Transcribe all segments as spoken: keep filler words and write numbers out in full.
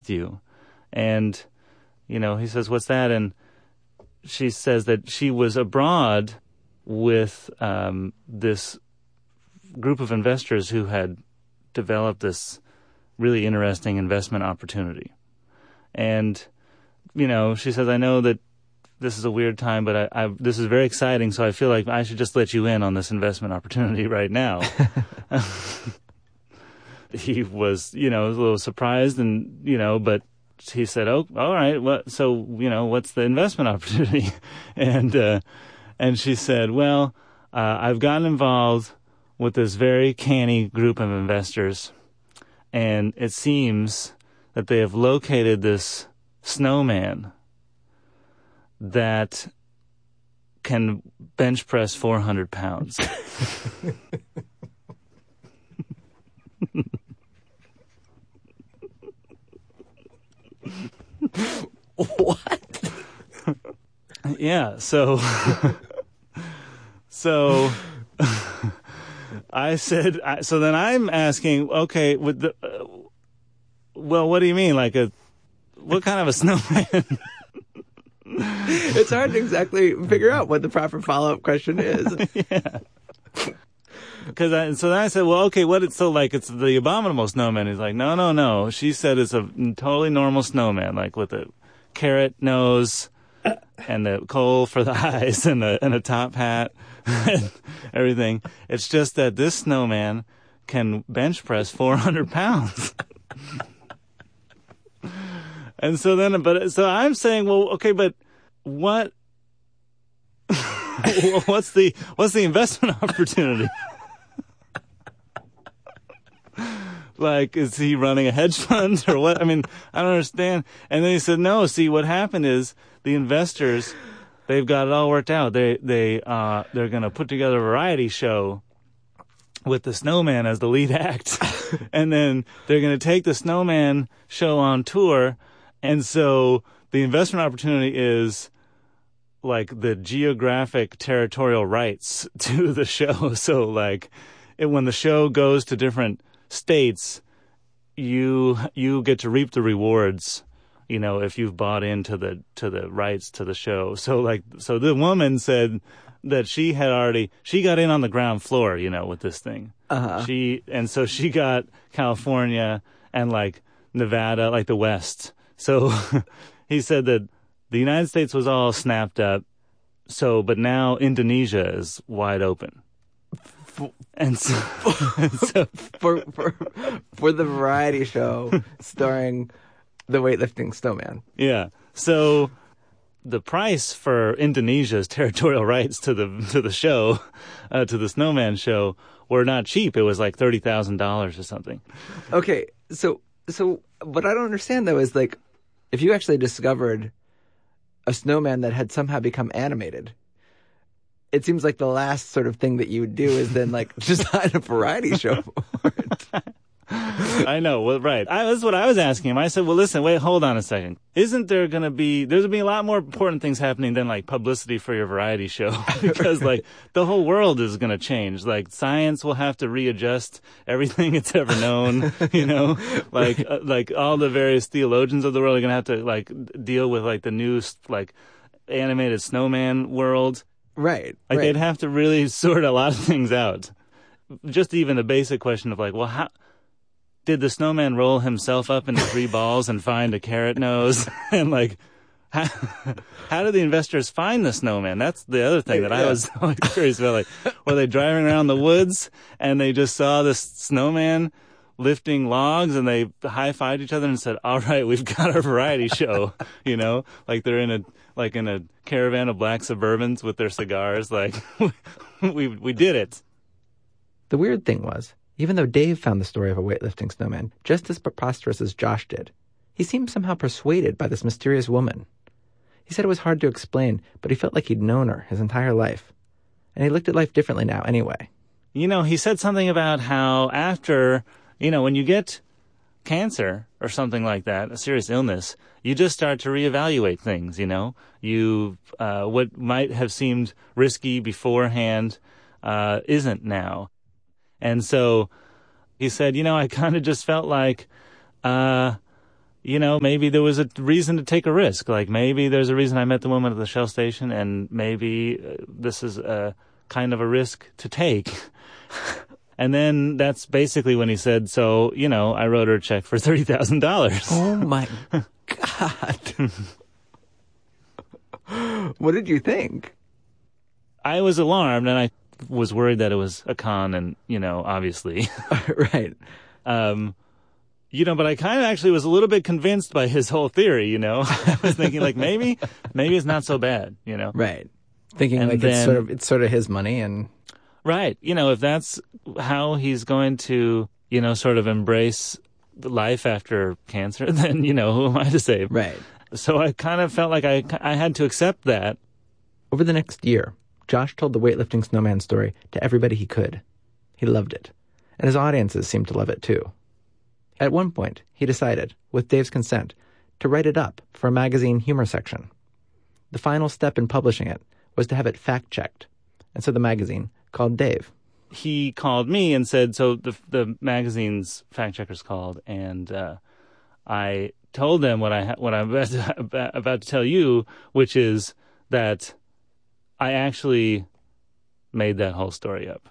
you. And, you know, he says, what's that? And she says that she was abroad with um, this group of investors who had developed this really interesting investment opportunity. And, you know, she says, I know that this is a weird time, but I, I, this is very exciting, so I feel like I should just let you in on this investment opportunity right now. He was, you know, a little surprised, and, you know, but he said, oh, all right, what, so, you know, what's the investment opportunity? and uh, and she said, well, uh, I've gotten involved with this very canny group of investors, and it seems that they have located this snowman that can bench press four hundred pounds. What? Yeah, so so I said, I, so then I'm asking, okay, with the, uh, well, what do you mean? Like a, what kind of a snowman? It's hard to exactly figure out what the proper follow-up question is. Yeah. Because I, so then I said, well, okay, what it's so like, it's the abominable snowman. He's like, no, no, no. She said it's a totally normal snowman, like with a carrot nose and the coal for the eyes and a, and a top hat and everything. It's just that this snowman can bench press four hundred pounds. And so then, but, so I'm saying, well, okay, but what, what's the, what's the investment opportunity? Like, is he running a hedge fund or what? I mean, I don't understand. And then he said, no, see, what happened is the investors, they've got it all worked out. They, they, uh, they're going to put together a variety show with the snowman as the lead act. And then they're going to take the snowman show on tour. And so the investment opportunity is like the geographic territorial rights to the show. So like it, when the show goes to different states, you you get to reap the rewards, you know, if you've bought into the to the rights to the show. So like so the woman said that she had already she got in on the ground floor, you know, with this thing. Uh-huh. She and so she got California and like Nevada, like the West. So he said that the United States was all snapped up. So but now Indonesia is wide open. And so, and so for, for for the variety show starring the weightlifting snowman. Yeah. So the price for Indonesia's territorial rights to the to the show, uh, to the snowman show, were not cheap. It was like thirty thousand dollars or something. Okay. So so what I don't understand though is like if you actually discovered a snowman that had somehow become animated, it seems like the last sort of thing that you would do is then like design a variety show for it. I know. Well, right. I, that's what I was asking him. I said, well, listen, wait, hold on a second. Isn't there going to be, there's going to be a lot more important things happening than like publicity for your variety show because like the whole world is going to change. Like science will have to readjust everything it's ever known, you know, like, uh, like all the various theologians of the world are going to have to like deal with like the new, like animated snowman world. Right. Like right. they'd have to really sort a lot of things out. Just even the basic question of like, well, how did the snowman roll himself up into three balls and find a carrot nose? And like, how, how did the investors find the snowman? That's the other thing that yeah. I was always curious about. Like, were they driving around the woods and they just saw this snowman lifting logs and they high-fived each other and said, all right, we've got our variety show, you know, like they're in a, like in a caravan of black Suburbans with their cigars. Like we, we did it. The weird thing was, even though Dave found the story of a weightlifting snowman just as preposterous as Josh did, he seemed somehow persuaded by this mysterious woman. He said it was hard to explain, but he felt like he'd known her his entire life. And he looked at life differently now anyway. You know, he said something about how after, you know, when you get cancer or something like that, a serious illness, you just start to reevaluate things, you know? You, uh, what might have seemed risky beforehand, uh, isn't now. And so he said, you know, I kind of just felt like, uh, you know, maybe there was a reason to take a risk. Like maybe there's a reason I met the woman at the Shell station, and maybe uh, this is a kind of a risk to take. And then that's basically when he said, so, you know, I wrote her a check for thirty thousand dollars. Oh, my God. What did you think? I was alarmed, and I was worried that it was a con, and, you know, obviously. Right. Um, you know, but I kind of actually was a little bit convinced by his whole theory, you know. I was thinking, like, maybe, maybe it's not so bad, you know. Right. Thinking And like then- it's sort of it's sort of his money, and Right. You know, if that's how he's going to, you know, sort of embrace life after cancer, then, you know, who am I to say? right. So I kind of felt like I, I had to accept that. Over the next year, Josh told the weightlifting snowman story to everybody he could. He loved it, and his audiences seemed to love it too. At one point, he decided, with Dave's consent, to write it up for a magazine humor section. The final step in publishing it was to have it fact-checked, and so the magazine called Dave. He called me and said, so the the magazine's fact checkers called, and uh, I told them what I what I'm about to, about, about to tell you, which is that I actually made that whole story up,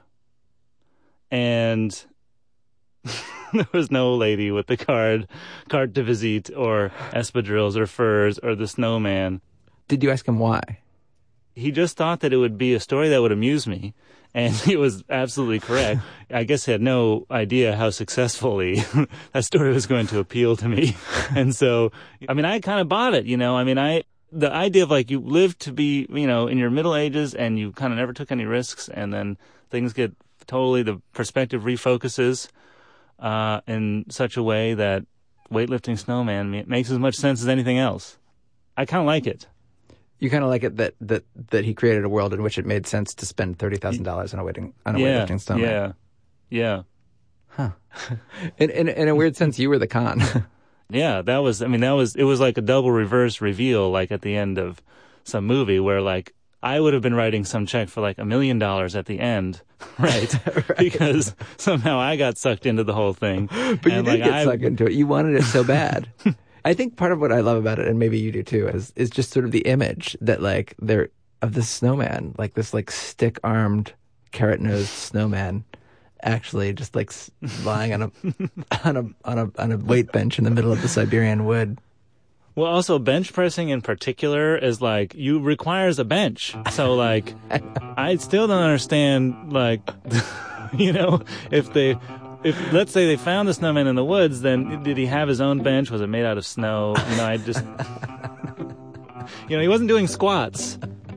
and there was no lady with the card carte de visite or espadrilles or furs or the snowman. Did you ask him why? He just thought that it would be a story that would amuse me, and he was absolutely correct. I guess he had no idea how successfully that story was going to appeal to me. And so, I mean, I kind of bought it, you know. I mean, I the idea of like you live to be, you know, in your middle ages and you kind of never took any risks, and then things get totally, the perspective refocuses uh, in such a way that weightlifting snowman makes as much sense as anything else. I kind of like it. You kind of like it that, that, that he created a world in which it made sense to spend thirty thousand dollars on a weighting on a Yeah, weightlifting snowman. yeah, yeah. Huh. In, in in a weird sense, you were the con. Yeah, that was, I mean, that was, it was like a double reverse reveal, like at the end of some movie where like I would have been writing some check for like a million dollars at the end, right? Right. Because somehow I got sucked into the whole thing. But you And, did like, get I- sucked into it. You wanted it so bad. I think part of what I love about it, and maybe you do too, is is just sort of the image that like there of this snowman, like this like stick-armed, carrot-nosed snowman, actually just like s- lying on a on a on a on a weight bench in the middle of the Siberian wood. Well, also bench pressing in particular is like, you requires a bench. So like, I still don't understand, like, you know, if they, if let's say they found the snowman in the woods, then did he have his own bench? Was it made out of snow? You know, I just, you know, he wasn't doing squats.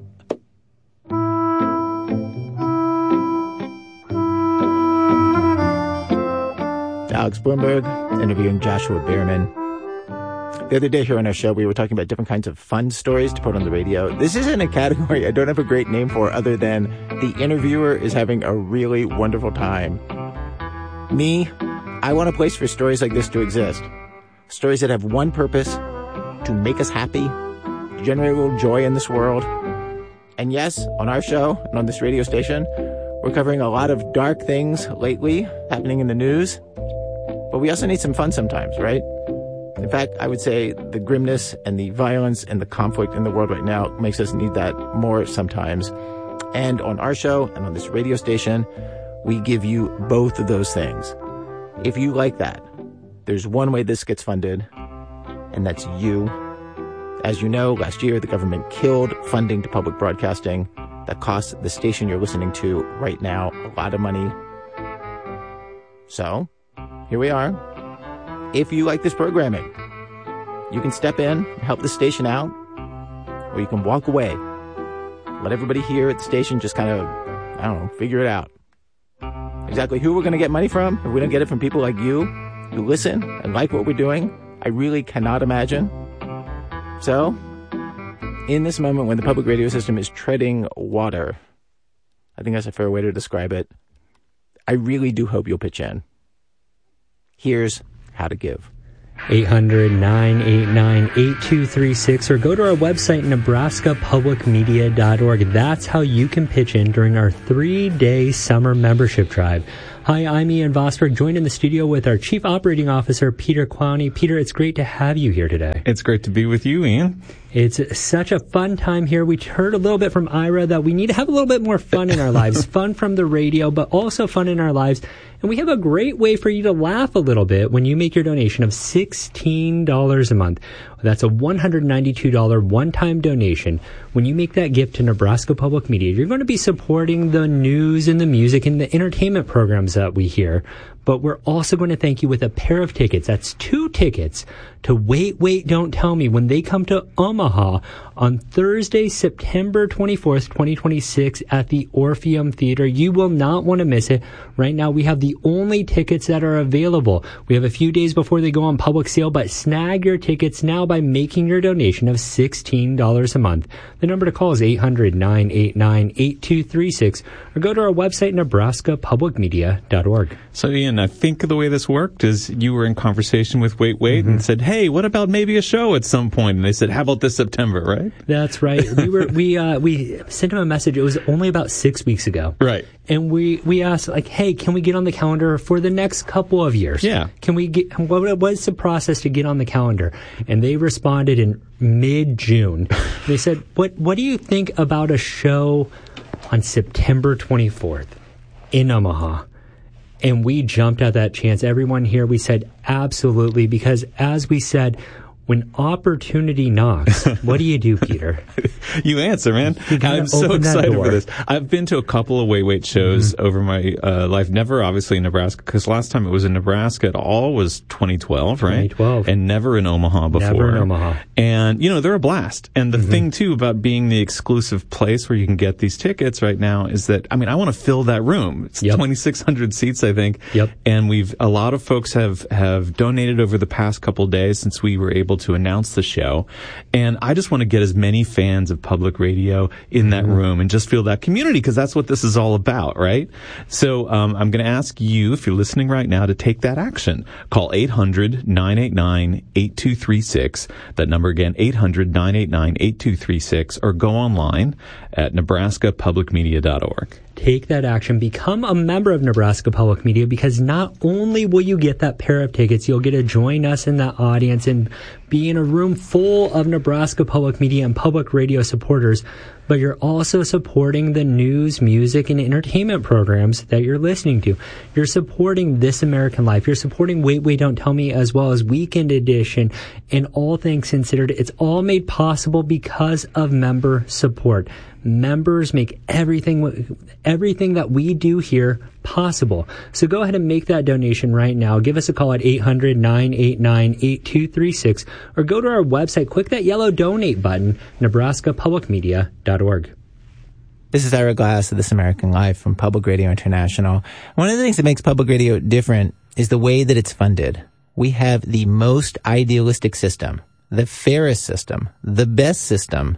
Alex Bloomberg interviewing Joshua Beerman. The other day here on our show, we were talking about different kinds of fun stories to put on the radio. This isn't a category I don't have a great name for other than the interviewer is having a really wonderful time. Me, I want a place for stories like this to exist. Stories that have one purpose, to make us happy, to generate a little joy in this world. And yes, on our show and on this radio station, we're covering a lot of dark things lately happening in the news. But we also need some fun sometimes, right? In fact, I would say the grimness and the violence and the conflict in the world right now makes us need that more sometimes. And on our show and on this radio station, we give you both of those things. If you like that, there's one way this gets funded, and that's you. As you know, last year the government killed funding to public broadcasting. That costs the station you're listening to right now a lot of money. So, here we are. If you like this programming, you can step in, help the station out, or you can walk away. Let everybody here at the station just kind of, I don't know, figure it out. Exactly who we're going to get money from, if we don't get it from people like you, who listen and like what we're doing, I really cannot imagine. So, in this moment when the public radio system is treading water, I think that's a fair way to describe it, I really do hope you'll pitch in. Here's how to give. eight hundred, nine eight nine, eight two three six or go to our website, nebraska public media dot org. That's how you can pitch in during our three-day summer membership drive. Hi, I'm Ian Vosberg, joined in the studio with our Chief Operating Officer, Peter Clowney. Peter, it's great to have you here today. It's great to be with you, Ian. It's such a fun time here. We heard a little bit from Ira that we need to have a little bit more fun in our lives. Fun from the radio, but also fun in our lives. And we have a great way for you to laugh a little bit when you make your donation of sixteen dollars a month. That's a one hundred ninety-two dollars one-time donation. When you make that gift to Nebraska Public Media, you're going to be supporting the news and the music and the entertainment programs that we hear. But we're also going to thank you with a pair of tickets. That's two tickets to Wait, Wait, Don't Tell Me when they come to Omaha on Thursday, September twenty-fourth, twenty twenty-six at the Orpheum Theater. You will not want to miss it. Right now, we have the only tickets that are available. We have a few days before they go on public sale, but snag your tickets now by making your donation of sixteen dollars a month. The number to call is eight hundred, nine eight nine, eight two three six or go to our website, nebraska public media dot org. So, Ian, I think the way this worked is you were in conversation with Wait, Wait mm-hmm. and said, hey, what about maybe a show at some point? And they said, how about this September, right? That's right. We were we uh, we sent them a message. It was only about six weeks ago. Right. And we, we asked, like, hey, can we get on the calendar for the next couple of years? Yeah. Can we get, what was the process to get on the calendar? And they responded in mid-June. They said, what what do you think about a show on September twenty-fourth in Omaha? And we jumped at that chance. Everyone here, we said absolutely, because as we said, when opportunity knocks, what do you do, Peter? You answer, man. I'm so excited for this. I've been to a couple of Wait Wait shows mm-hmm. over my uh, life. Never, obviously, in Nebraska, because last time it was in Nebraska at all was twenty twelve, right? twenty twelve. And never in Omaha before. Never in Omaha. And, you know, they're a blast. And the mm-hmm. thing, too, about being the exclusive place where you can get these tickets right now is that, I mean, I want to fill that room. It's yep. twenty-six hundred seats, I think. Yep. And we've, a lot of folks have, have donated over the past couple days since we were able to announce the show. And I just want to get as many fans of public radio in that mm-hmm. room and just feel that community, because that's what this is all about, right? So um, I'm going to ask you, if you're listening right now, to take that action. Call eight hundred, nine eight nine, eight two three six. That number again, eight hundred, nine eight nine, eight two three six, or go online at nebraska public media dot org. Take that action. Become a member of Nebraska Public Media, because not only will you get that pair of tickets, you'll get to join us in that audience and be in a room full of Nebraska Public Media and public radio supporters, but you're also supporting the news, music, and entertainment programs that you're listening to. You're supporting This American Life. You're supporting Wait, Wait, Don't Tell Me, as well as Weekend Edition, and All Things Considered. It's all made possible because of member support. Members make everything everything that we do here possible. So go ahead and make that donation right now. Give us a call at eight hundred, nine eight nine, eight two three six or go to our website. Click that yellow donate button, nebraska public media dot org. This is Ira Glass of This American Life from Public Radio International. One of the things that makes public radio different is the way that it's funded. We have the most idealistic system, the fairest system, the best system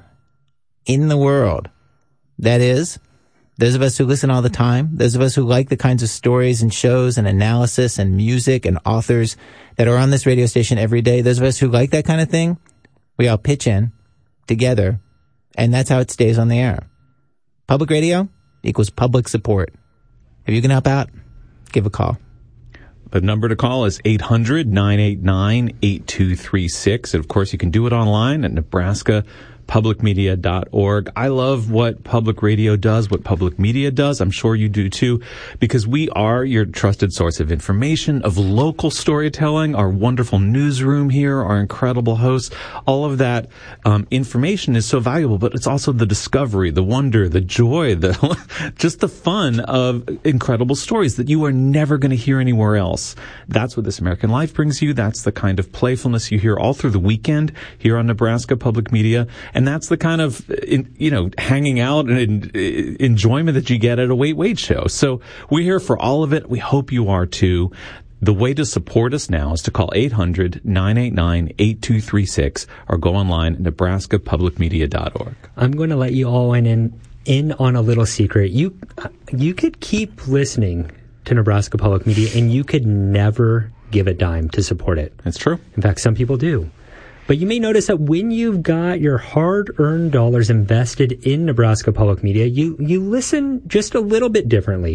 in the world. That is, those of us who listen all the time, those of us who like the kinds of stories and shows and analysis and music and authors that are on this radio station every day, those of us who like that kind of thing, we all pitch in together, and that's how it stays on the air. Public radio equals public support. If you can help out, give a call. The number to call is eight hundred, nine eight nine, eight two three six. And, of course, you can do it online at nebraska public media dot org. I love what public radio does, what public media does. I'm sure you do too, because we are your trusted source of information, of local storytelling, our wonderful newsroom here, our incredible hosts. All of that um, information is so valuable, but it's also the discovery, the wonder, the joy, the just the fun of incredible stories that you are never going to hear anywhere else. That's what This American Life brings you. That's the kind of playfulness you hear all through the weekend here on Nebraska Public Media. And that's the kind of, you know, hanging out and enjoyment that you get at a Wait Wait show. So we're here for all of it. We hope you are too. The way to support us now is to call eight hundred, nine eight nine, eight two three six or go online at nebraska public media dot org. I'm going to let you all in, in, in on a little secret. You, you could keep listening to Nebraska Public Media and you could never give a dime to support it. That's true. In fact, some people do. But you may notice that when you've got your hard-earned dollars invested in Nebraska Public Media, you, you listen just a little bit differently.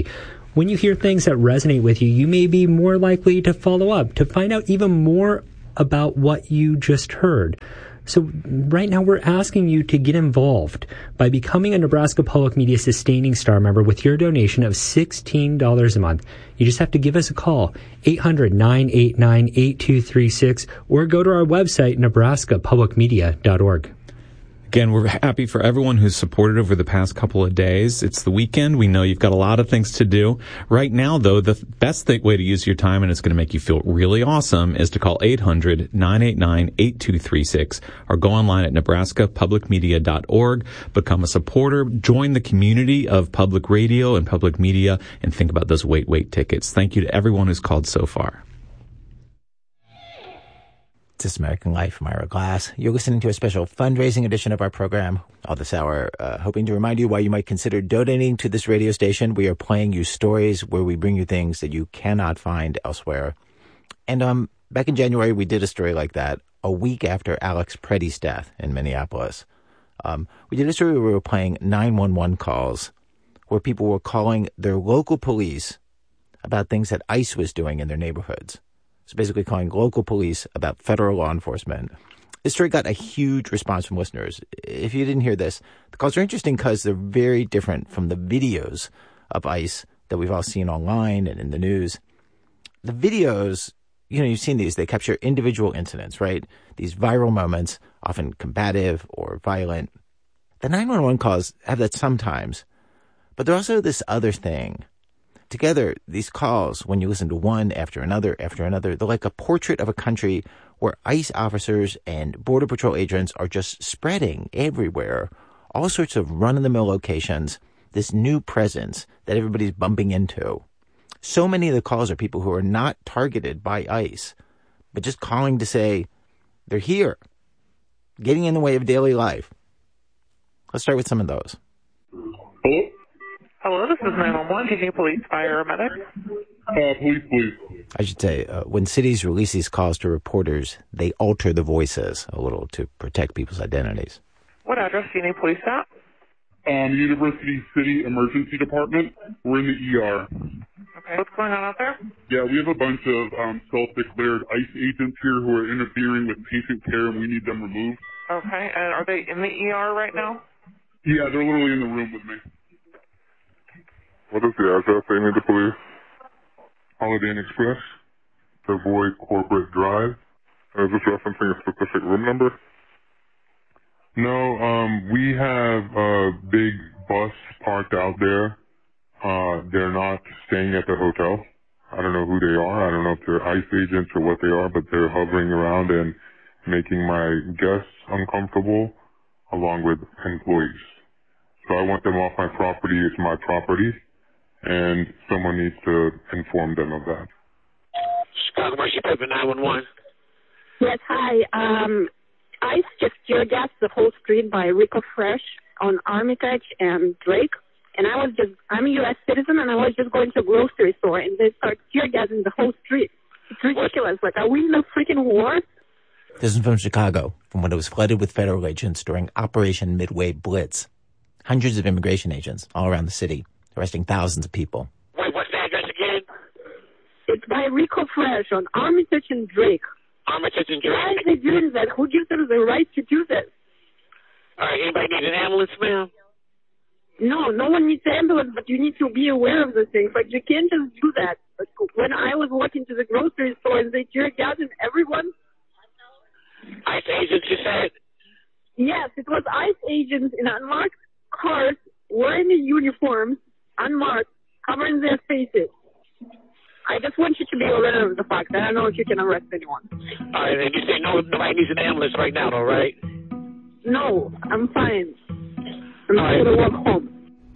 when you hear things that resonate with you, you may be more likely to follow up, to find out even more about what you just heard. So right now we're asking you to get involved by becoming a Nebraska Public Media Sustaining Star member with your donation of sixteen dollars a month. You just have to give us a call, eight hundred, nine eight nine, eight two three six, or go to our website, nebraska public media dot org. Again, we're happy for everyone who's supported over the past couple of days. It's the weekend. We know you've got a lot of things to do. Right now, though, the best th- way to use your time, and it's going to make you feel really awesome, is to call eight hundred, nine eight nine, eight two three six or go online at nebraska public media dot org. Become a supporter. Join the community of public radio and public media, and think about those Wait Wait tickets. Thank you to everyone who's called so far. This is American Life. I'm Ira Glass. You're listening to a special fundraising edition of our program. All this hour, uh, hoping to remind you why you might consider donating to this radio station. We are playing you stories where we bring you things that you cannot find elsewhere. And um, back in January, we did a story like that a week after Alex Preddy's death in Minneapolis. Um, we did a story where we were playing nine one one calls where people were calling their local police about things that ICE was doing in their neighborhoods. So basically calling local police about federal law enforcement. This story got a huge response from listeners. If you didn't hear this, the calls are interesting because they're very different from the videos of ICE that we've all seen online and in the news. The videos, you know, you've seen these. They capture individual incidents, right? These viral moments, often combative or violent. The nine one one calls have that sometimes, but they're also this other thing. Together, these calls, when you listen to one after another after another, they're like a portrait of a country where ICE officers and Border Patrol agents are just spreading everywhere, all sorts of run-of-the-mill locations, this new presence that everybody's bumping into. So many of the calls are people who are not targeted by ICE, but just calling to say they're here, getting in the way of daily life. Let's start with some of those. Hello? Hello, this is nine one one. Do you need police, fire, or medic? Uh, police, please. I should say, uh, when cities release these calls to reporters, they alter the voices a little to protect people's identities. What address do you need police at? Um, University City Emergency Department. We're in the E R. Okay, what's going on out there? Yeah, we have a bunch of um, self-declared ICE agents here who are interfering with patient care, and we need them removed. Okay, and are they in the E R right now? Yeah, they're literally in the room with me. What is the address they need the police? Holiday Inn Express, Savoy Corporate Drive. Is this referencing a specific room number? No, um, we have a big bus parked out there. Uh, they're not staying at the hotel. I don't know who they are. I don't know if they're ICE agents or what they are, but they're hovering around and making my guests uncomfortable along with employees. So I want them off my property. It's my property. And someone needs to inform them of that. Chicago Mercy Piper nine one one. Yes, hi. Um, ICE just tear gassed the whole street by Rico Fresh on Armitage and Drake. And I was just, I'm a U S citizen, and I was just going to a grocery store, and they start tear gassing the whole street. It's ridiculous. Like, are we in a freaking war? This is from Chicago, from when it was flooded with federal agents during Operation Midway Blitz. Hundreds of immigration agents all around the city, arresting thousands of people. Wait, what's the address again? It's by Rico Fresh on Armitage and Drake. Armitage and Drake? Why are they doing that? Who gives them the right to do this? All right, anybody need an ambulance, ma'am? No, no one needs an ambulance, but you need to be aware of the things. Like, you can't just do that. Like, when I was walking to the grocery store and they tear gassing everyone. ICE agents, you said? Yes, it was ICE agents in unmarked cars wearing the uniforms, unmarked, covering their faces. I just want you to be aware of the fact that I don't know if you can arrest anyone. All right, and you say no, nobody needs an ambulance right now, though, right? No, I'm fine. I'm All right. going to walk home.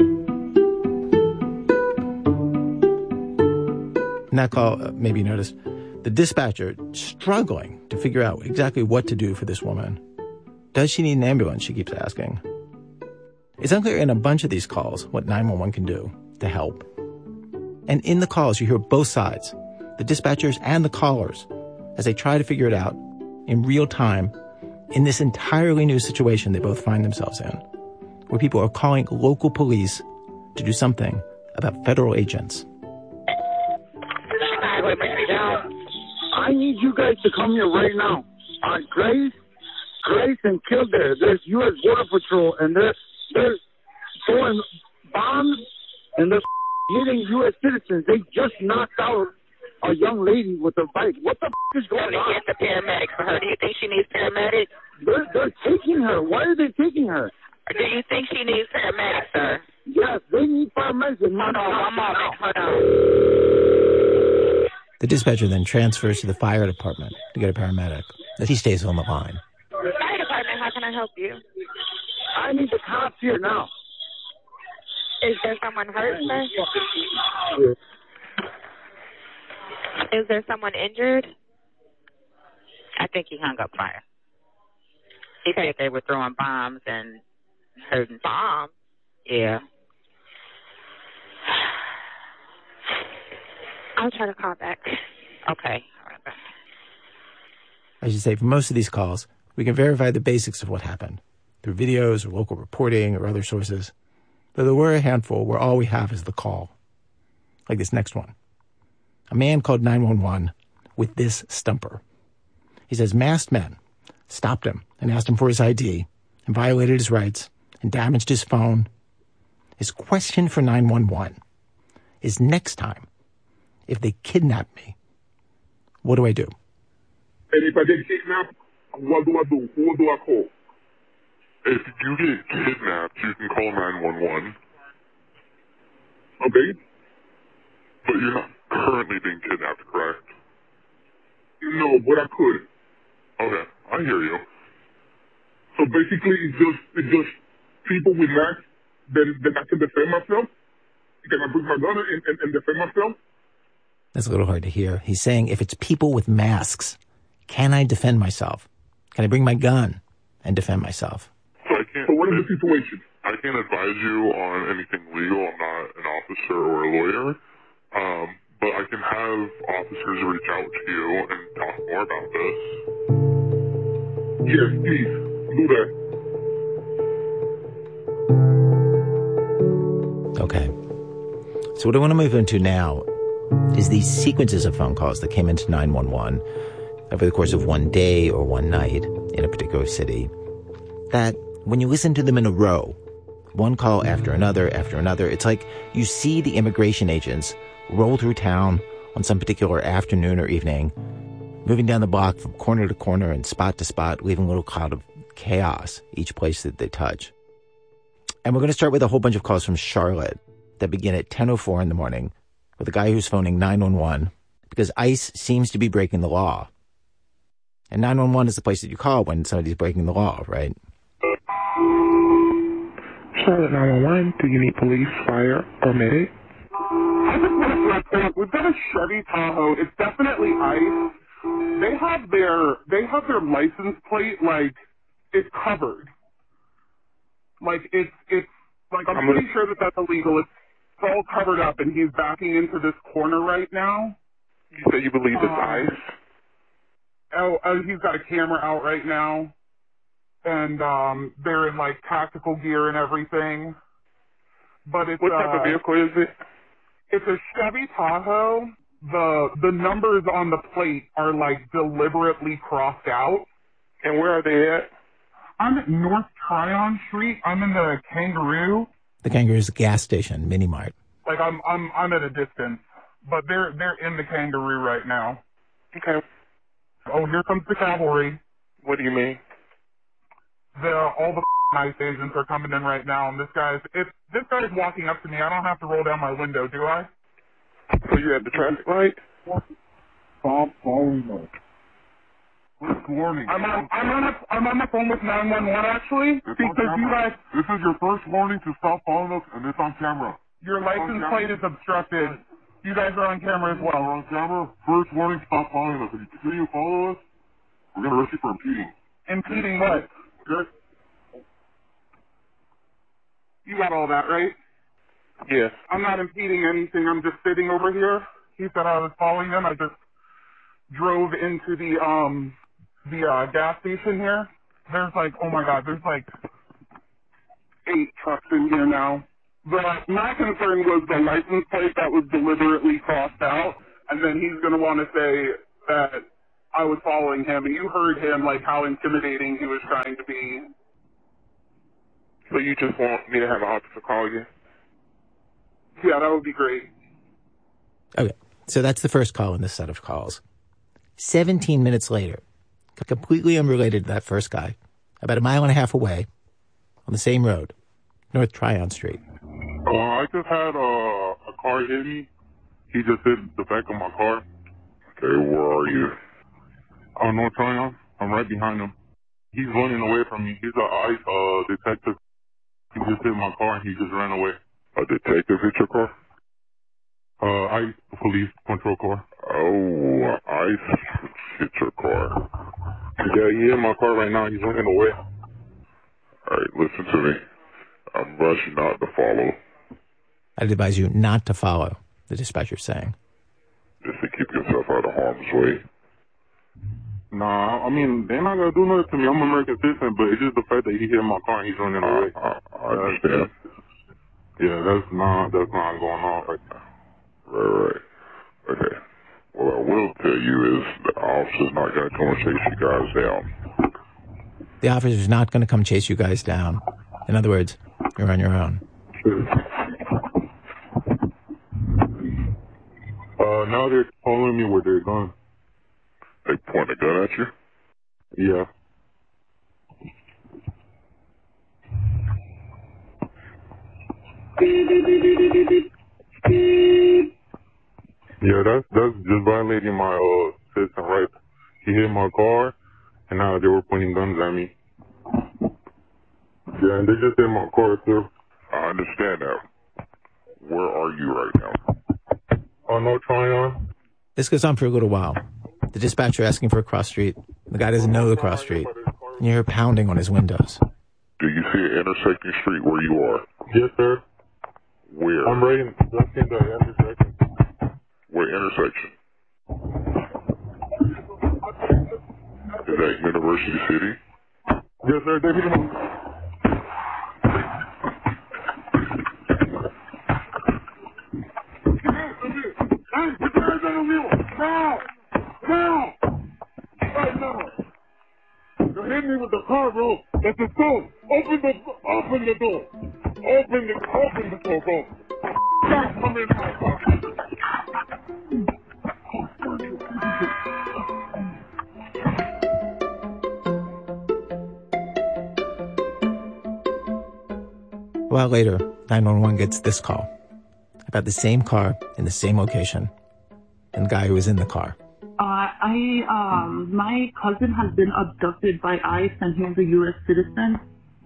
In that call, uh, maybe you noticed, the dispatcher struggling to figure out exactly what to do for this woman. Does she need an ambulance, she keeps asking. It's unclear in a bunch of these calls what nine one one can do to help. And in the calls, you hear both sides, the dispatchers and the callers, as they try to figure it out in real time in this entirely new situation they both find themselves in, where people are calling local police to do something about federal agents. wait, wait, down. I need you guys to come here right now. On Grace, Grace and Kildare, there's U S Border Patrol, and they're, they're throwing bombs, and they're hitting U S citizens. They just knocked out a young lady with a bike. What the f*** is going on? Get the paramedics for her. Do you think she needs paramedics? They're, they're taking her. Why are they taking her? Or do you think she needs paramedics, sir? Yes, they need paramedics. Hold on, one moment. Hold on. The dispatcher then transfers to the fire department to get a paramedic. As he stays on the line. Fire department, how can I help you? I need the cops here now. Is there someone hurt, sir? Is there someone injured? I think he hung up fire. He said they were throwing bombs and hurting. Bombs? Yeah. I'll try to call back. Okay. I should say, for most of these calls, we can verify the basics of what happened through videos or local reporting or other sources. Though there were a handful where all we have is the call. Like this next one. A man called nine one one with this stumper. He says masked men stopped him and asked him for his I D and violated his rights and damaged his phone. His question for nine one one is, next time, if they kidnap me, what do I do? And if I get kidnapped, what do I do? Who do I call? If you get kidnapped, you can call nine one one. Okay. But you're not currently being kidnapped, correct? No, but I could. Okay, I hear you. So basically, it's just, it's just people with masks, then, then I can defend myself? Can I bring my gun and, and, and defend myself? That's a little hard to hear. He's saying, if it's people with masks, can I defend myself? Can I bring my gun and defend myself? So I can't. So what is the situation? I can't advise you on anything legal. I'm not an officer or a lawyer. Um, but I can have officers reach out to you and talk more about this. Yes, please. Do that. Okay. So what I want to move into now is these sequences of phone calls that came into nine one one over the course of one day or one night in a particular city, that when you listen to them in a row, one call after another after another, it's like you see the immigration agents roll through town on some particular afternoon or evening, moving down the block from corner to corner and spot to spot, leaving a little cloud of chaos each place that they touch. And we're going to start with a whole bunch of calls from Charlotte that begin at ten oh four in the morning with a guy who's phoning nine one one because ICE seems to be breaking the law. And nine one one is the place that you call when somebody's breaking the law, right? Charlotte nine one one, do you need police, fire, or medic? I just want to say, we've got a Chevy Tahoe. It's definitely ICE. They have their, they have their license plate, like, it's covered. Like, it's, it's, like, I'm, I'm pretty gonna... sure that that's illegal. It's all covered up, and he's backing into this corner right now. You say you believe it's uh, ICE? Oh, oh, he's got a camera out right now. And, um, they're in, like, tactical gear and everything. But it's, What type uh, of vehicle is it? It's a Chevy Tahoe. The, the numbers on the plate are, like, deliberately crossed out. And where are they at? I'm at North Tryon Street. I'm in the Kangaroo. The Kangaroo's gas station, Mini Mart. Like, I'm, I'm, I'm at a distance. But they're, they're in the Kangaroo right now. Okay. Oh, here comes the cavalry. What do you mean? The, all the ICE agents are coming in right now, and this guy's, if this guy's walking up to me, I don't have to roll down my window, do I? So you had the traffic light? Stop following us. Good morning. I'm on, I'm on, a, I'm on the phone with nine one one, actually, it's because you guys... This is your first warning to stop following us, and it's on camera. Your it's license plate is obstructed. You guys are on camera as well. We're on camera. First warning, stop following us. If you continue to follow us, we're going to arrest you for impeding. Impeding what? Okay. You got all that, right? Yes. I'm not impeding anything. I'm just sitting over here. He said I was following him. I just drove into the, um, the, uh, gas station here. There's like, oh my God, there's like eight trucks in here now. But my concern was the license plate that was deliberately crossed out. and then he's going to want to say that I was following him, and you heard him, like, how intimidating he was trying to be. So you just want me to have an officer call you? Yeah, that would be great. Okay, so that's the first call in this set of calls. Seventeen minutes later, completely unrelated to that first guy, about a mile and a half away, on the same road, North Tryon Street. Uh, I just had a, a car hit me. He just hit the back of my car. Okay, where are you? Oh, North Tryon. I'm right behind him. He's running away from me. He's a ICE uh, detective. He just hit my car and he just ran away. A detective hit your car? Uh, ICE police control car. Oh, ICE hit your car. Yeah, he hit my car right now. He's running away. All right, listen to me. I'm advising not to follow. I'd advise you not to follow, the dispatcher's saying. Just to keep yourself out of harm's way. Nah, I mean, they're not going to do nothing to me. I'm an American citizen, but it's just the fact that he hit my car and he's running away. I, I, I understand. Yeah, that's not, that's not going on right now. Right, right. Okay. What I will tell you is the officer's not going to come and chase you guys down. The officer's not going to come chase you guys down. In other words, you're on your own. Uh, now they're following me with their gun. They point a gun at you? Yeah. Yeah, that's that's just violating my uh citizen rights. He hit my car, and now they were pointing guns at me. Yeah, and they just hit my car too. I understand that. Where are you right now? Oh, no, Tryon. This goes on for a little while. The dispatcher asking for a cross street. The guy doesn't know the cross street. And you hear pounding on his windows. Do you see an intersecting street where you are? Yes, sir. Where? I'm right in, just in the intersection. What intersection? Is that University City? Yes, sir. David. Hey, put your hands on the wheel! Now! Now! Right now! You're hitting me with the car, bro. That's a stone. Open the, open the door. Open the, open the door, bro. Stop coming in my car. A while later, nine one one gets this call about the same car in the same location and the guy who was in the car. Uh, I, um, my cousin has been abducted by ICE and he's a U S citizen.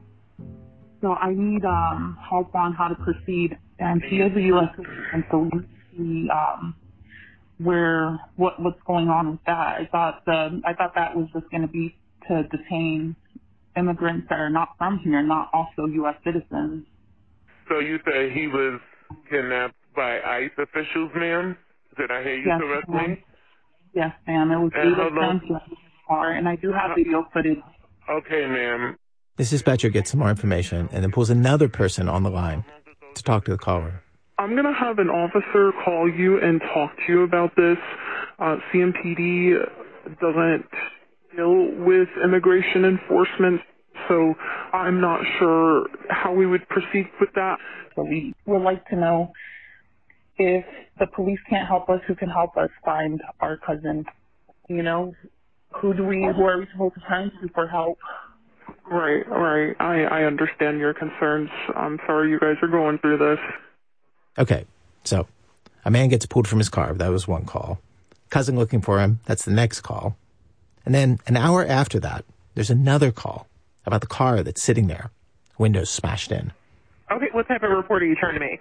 So I need, um, help on how to proceed. And he is a U S citizen, so we see, um, where, what, what's going on with that. I thought the, I thought that was just going to be to detain immigrants that are not from here, not also U S citizens. So you say he was kidnapped by ICE officials, ma'am? Did I hear you Yes, correctly? ma'am. Yes, ma'am. It was And eight how of long- them in the car, and I do have video footage. Okay, ma'am. This dispatcher gets some more information and then pulls another person on the line to talk to the caller. I'm going to have an officer call you and talk to you about this. Uh, C M P D doesn't deal with immigration enforcement, so I'm not sure how we would proceed with that. So we would like to know if the police can't help us, who can help us find our cousin. You know, who do we, who are we supposed to turn to for help? Right, right. I, I understand your concerns. I'm sorry you guys are going through this. Okay, so a man gets pulled from his car. That was one call. Cousin looking for him. That's the next call. And then an hour after that, there's another call about the car that's sitting there, windows smashed in. Okay, what type of report are you trying to make?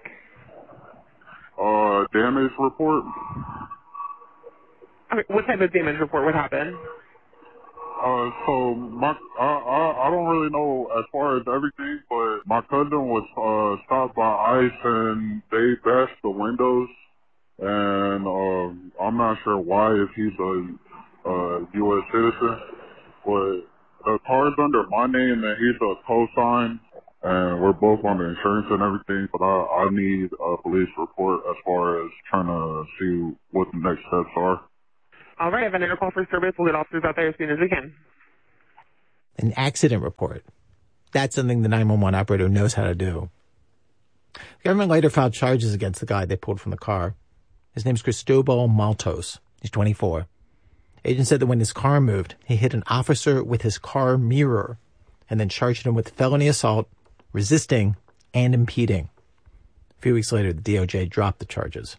Uh, damage report? Okay, what type of damage report? What happened? Uh, so my, I, I, I don't really know as far as everything, but my cousin was, uh, stopped by ICE and they bashed the windows. And, um, I'm not sure why, if he's a, uh, U S citizen, but the car's under my name and he's a co-sign. and we're both on the insurance and everything, but I, I need a police report as far as trying to see what the next steps are. All right, I have an intercall for service. We'll get officers out there as soon as we can. An accident report. That's something the nine one one operator knows how to do. The government later filed charges against the guy they pulled from the car. His name's Cristobal Maltos. He's twenty-four. Agents said that when his car moved, he hit an officer with his car mirror and then charged him with felony assault, resisting, and impeding. A few weeks later, the D O J dropped the charges.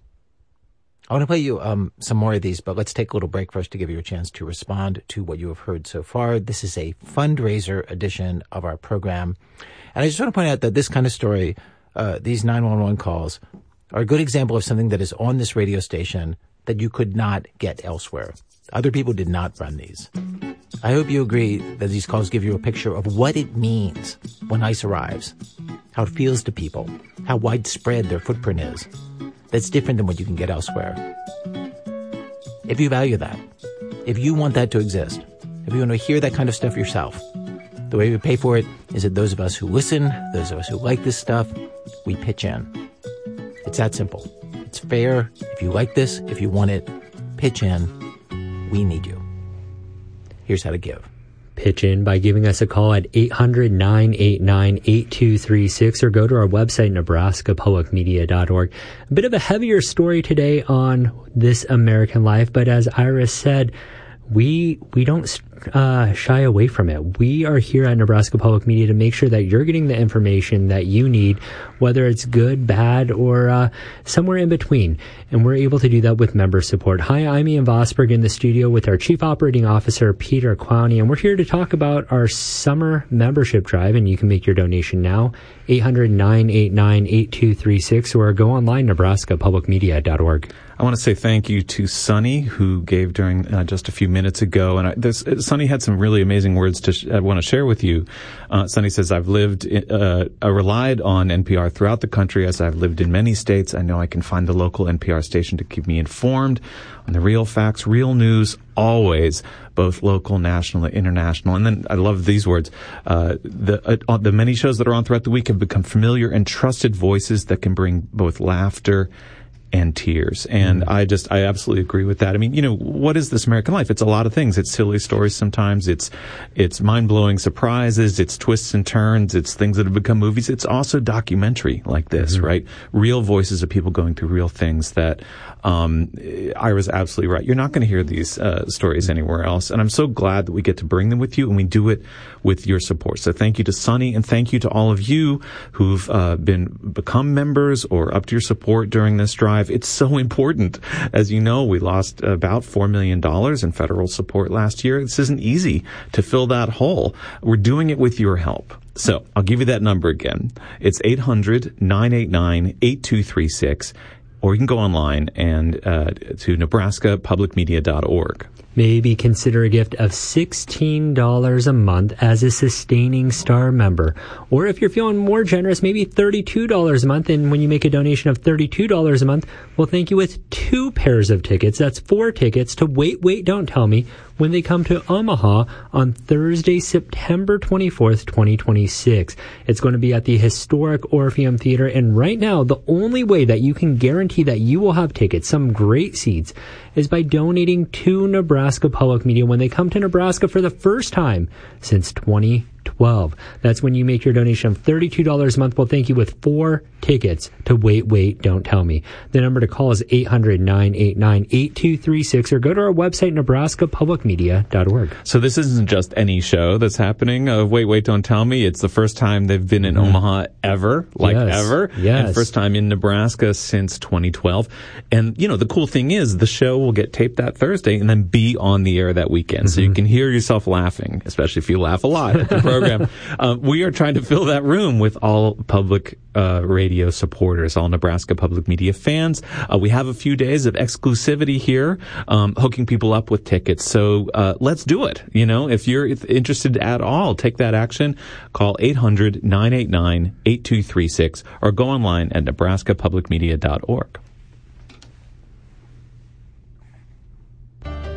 I want to play you um, some more of these, but let's take a little break first to give you a chance to respond to what you have heard so far. This is a fundraiser edition of our program. And I just want to point out that this kind of story, uh, these nine one one calls, are a good example of something that is on this radio station that you could not get elsewhere. Other people did not run these. I hope you agree that these calls give you a picture of what it means when ICE arrives, how it feels to people, how widespread their footprint is. That's different than what you can get elsewhere. If you value that, if you want that to exist, if you want to hear that kind of stuff yourself, the way we pay for it is that those of us who listen, those of us who like this stuff, we pitch in. It's that simple. It's fair. If you like this, if you want it, pitch in. We need you. Here's how to give. Pitch in by giving us a call at eight hundred, nine eight nine, eight two three six or go to our website, nebraska public media dot org. A bit of a heavier story today on This American Life, but as Iris said, we we don't uh, shy away from it. We are here at Nebraska Public Media to make sure that you're getting the information that you need, whether it's good, bad, or uh, somewhere in between. And we're able to do that with member support. Hi, I'm Ian Vosberg in the studio with our Chief Operating Officer, Peter Clowney, and we're here to talk about our summer membership drive, and you can make your donation now, eight hundred, nine eight nine, eight two three six, or go online, nebraska public media dot org. I want to say thank you to Sunny, who gave during uh, just a few minutes ago. And I, this, uh, Sunny had some really amazing words to sh- I want to share with you. Uh, Sunny says, I've lived, uh, I relied on N P R throughout the country as I've lived in many states. I know I can find the local N P R station to keep me informed on the real facts, real news, always, both local, national, and international. And then I love these words. Uh, the, uh, the many shows that are on throughout the week have become familiar and trusted voices that can bring both laughter and tears. And mm. I just, I absolutely agree with that. I mean, you know, what is This American Life? It's a lot of things. It's silly stories sometimes. It's, it's mind-blowing surprises. It's twists and turns. It's things that have become movies. It's also documentary like this, mm-hmm. right? Real voices of people going through real things that, um, Ira's absolutely right. You're not going to hear these, uh, stories anywhere else. And I'm so glad that we get to bring them with you, and we do it with your support. So thank you to Sunny, and thank you to all of you who've, uh, been, become members or upped your support during this drive. It's so important. As you know, we lost about four million dollars in federal support last year. This isn't easy to fill that hole. We're doing it with your help. So I'll give you that number again. It's eight hundred, nine eight nine, eight two three six, or you can go online and uh, to nebraska public media dot org. Maybe consider a gift of sixteen dollars a month as a Sustaining Star member. Or if you're feeling more generous, maybe thirty-two dollars a month. And when you make a donation of thirty-two dollars a month, we'll thank you with two pairs of tickets. That's four tickets to Wait, Wait, Don't Tell Me when they come to Omaha on Thursday, September twenty-fourth, twenty twenty-six. It's going to be at the historic Orpheum Theater. And right now, the only way that you can guarantee that you will have tickets, some great seats, is by donating to Nebraska Public Media when they come to Nebraska for the first time since twenty twelve. That's when you make your donation of thirty-two dollars a month. We'll thank you with four tickets to Wait, Wait, Don't Tell Me. The number to call is eight hundred, nine eight nine, eight two three six, or go to our website, nebraska public media dot org. So this isn't just any show that's happening of Wait, Wait, Don't Tell Me. It's the first time they've been in mm. Omaha ever, like yes. ever. Yes. And first time in Nebraska since twenty twelve. And, you know, the cool thing is the show will get taped that Thursday and then be on the air that weekend. Mm-hmm. So you can hear yourself laughing, especially if you laugh a lot at the program. uh, we are trying to fill that room with all public uh, radio supporters, all Nebraska Public Media fans. Uh, we have a few days of exclusivity here, um, hooking people up with tickets. So uh, let's do it. You know, if you're interested at all, take that action. Call eight hundred, nine eight nine, eight two three six or go online at nebraska public media dot org.